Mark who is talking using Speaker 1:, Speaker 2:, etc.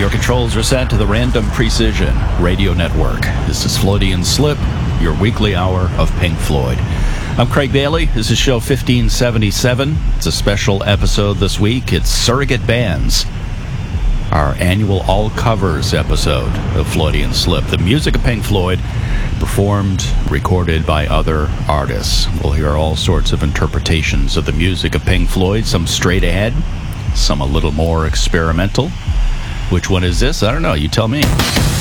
Speaker 1: Your controls are set to the Random Precision Radio Network. This is Floydian Slip, your weekly hour of Pink Floyd. I'm Craig Bailey. This is show 1577. It's a special episode this week. It's Surrogate Bands, our annual all covers episode of Floydian Slip. The music of Pink Floyd, performed, recorded by other artists. We'll hear all sorts of interpretations of the music of Pink Floyd, some straight ahead, some a little more experimental. Which one is this? I don't know. You tell me.